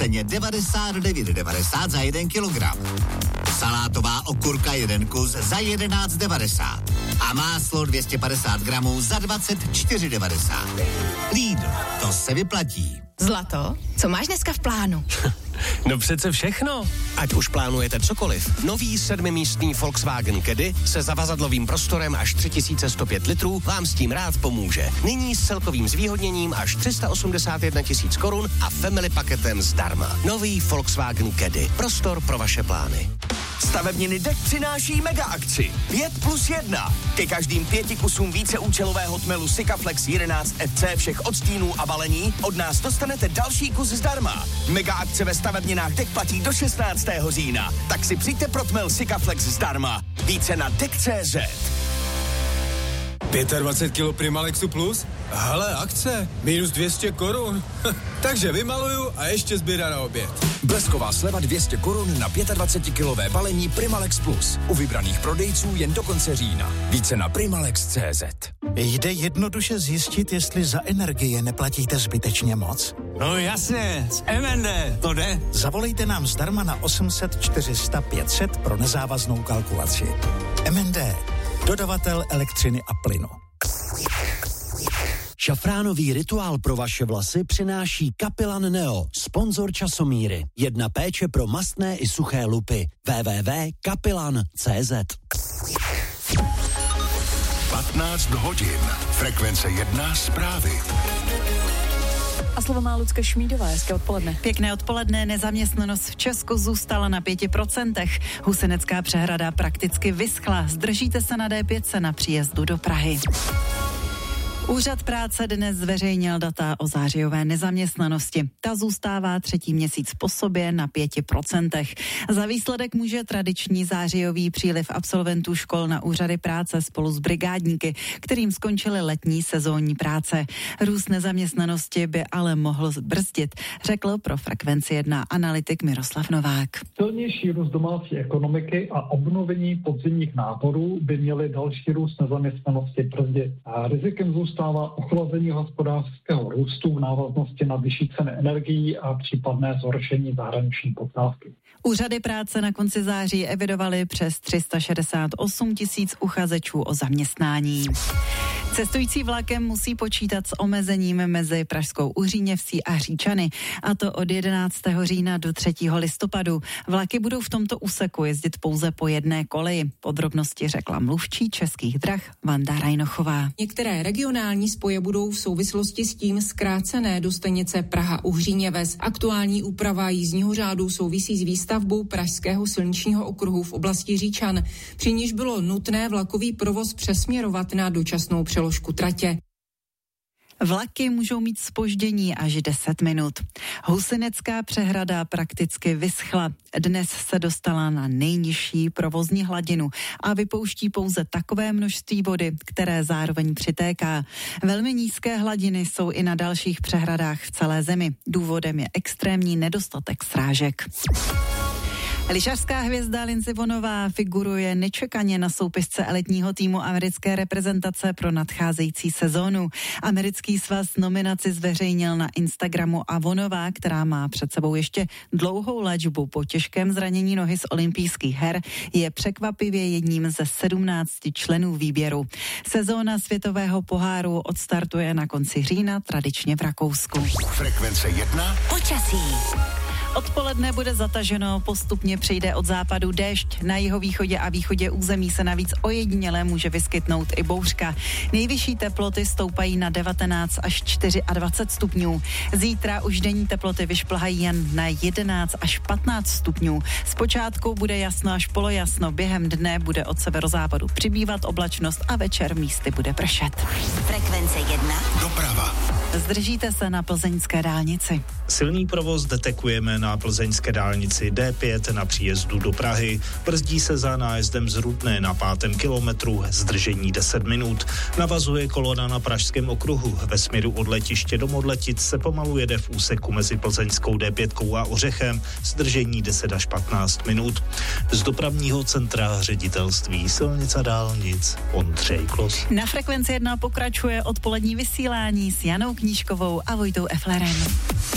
ceně 99,90 za 1 kilogram. Salátová okurka 1 kus za 11,90 a máslo 250 gramů za 24,90. Lidl, to se vyplatí. Zlato, co máš dneska v plánu? No přece všechno. Ať už plánujete cokoliv. Nový 7místný Volkswagen Caddy se zavazadlovým prostorem až 3105 litrů vám s tím rád pomůže. Nyní s celkovým zvýhodněním až 381 000 korun a family paketem zdarma. Nový Volkswagen Caddy. Prostor pro vaše plány. Stavebniny DEK přináší mega akci 5+1. Ke každým 5 kusům víceúčelového tmelu Sikaflex 11 FC všech odstínů a balení od nás dostanete další kus zdarma. Mega akce ve stavebninách DEK platí do 16. října. Tak si přijďte pro tmel Sikaflex zdarma. Více na DEK.cz. 25 kg Primalexu Plus? Hele, akce, minus 200 korun. Takže vymaluju a ještě zběra na oběd. Blesková sleva 200 korun na 25-kilové balení Primalex Plus. U vybraných prodejců jen do konce října. Více na Primalex.cz. Jde jednoduše zjistit, jestli za energie neplatíte zbytečně moc? No jasně, z MND, to jde. Zavolejte nám zdarma na 800 400 500 pro nezávaznou kalkulaci. MND, dodavatel elektřiny a plynu. Šafránový rituál pro vaše vlasy přináší Kapilan Neo, sponzor časomíry. Jedna péče pro mastné i suché lupy. www.kapilan.cz. 15 hodin. Frekvence 1 zprávy. A slovo má Lucka Šmídová. Hezké odpoledne. Pěkné odpoledne. Nezaměstnanost v Česku zůstala na 5%. Husinecká přehrada prakticky vyschla. Zdržíte se na D5 na příjezdu do Prahy. Úřad práce dnes zveřejnil data o zářijové nezaměstnanosti. Ta zůstává 3. měsíc po sobě na 5%. Za výsledek může tradiční zářijový příliv absolventů škol na úřady práce spolu s brigádníky, kterým skončily letní sezónní práce. Růst nezaměstnanosti by ale mohl zbrzdit, řekl pro Frekvenci 1 analytik Miroslav Novák. Silnější růst domácí ekonomiky a obnovení podzimních náborů by měly další růst nezaměstnanosti brzdit. A rizikem zůstává ochlazení hospodářského růstu v návaznosti na vyšší ceny energií a případné zhoršení zahraniční poptávky. Úřady práce na konci září evidovaly přes 368 000 uchazečů o zaměstnání. Cestující vlakem musí počítat s omezením mezi Pražskou Uhříněvsí a Hříčany, a to od 11. října do 3. listopadu. Vlaky budou v tomto úseku jezdit pouze po jedné koleji. Podrobnosti řekla mluvčí Českých drah Vanda Rajnochová. Některé regionální spoje budou v souvislosti s tím zkrácené do stanice Praha-Uhříněves. Aktuální úprava jízdního řádu souvisí s výstavbou pražského silničního okruhu v oblasti Hříčan, při níž bylo nutné vlakový provoz přesměrovat na dočasnou přeložku tratě. Vlaky můžou mít zpoždění až 10 minut. Husinecká přehrada prakticky vyschla. Dnes se dostala na nejnižší provozní hladinu a vypouští pouze takové množství vody, které zároveň přitéká. Velmi nízké hladiny jsou i na dalších přehradách v celé zemi. Důvodem je extrémní nedostatek srážek. Lyžařská hvězda Lindsey Vonnová figuruje nečekaně na soupisce elitního týmu americké reprezentace pro nadcházející sezónu. Americký svaz nominaci zveřejnil na Instagramu a Vonnová, která má před sebou ještě dlouhou léčbu po těžkém zranění nohy z olympijských her, je překvapivě jedním ze 17 členů výběru. Sezóna světového poháru odstartuje na konci října, tradičně v Rakousku. Frekvence 1. Počasí. Odpoledne bude zataženo, postupně přijde od západu déšť. Na jihovýchodě a východě území se navíc ojediněle může vyskytnout i bouřka. Nejvyšší teploty stoupají na 19 až 24 stupňů. Zítra už denní teploty vyšplhají jen na 11 až 15 stupňů. Zpočátku bude jasno až polojasno, během dne bude od severozápadu přibývat oblačnost a večer místy bude pršet. Frekvence 1. Doprava. Zdržíte se na plzeňské dálnici. Silný provoz detekujeme na plzeňské dálnici D5 na příjezdu do Prahy. Brzdí se za nájezdem z Rudné na 5. kilometru, zdržení 10 minut. Navazuje kolona na Pražském okruhu. Ve směru od letiště do Modletic se pomalu jede v úseku mezi plzeňskou D5 a Ořechem, zdržení 10 až 15 minut. Z dopravního centra ředitelství silnic a dálnic Ondřej Klos. Na Frekvenci 1 pokračuje odpolední vysílání s Janou Knížkovou a Vojtou Eflerem.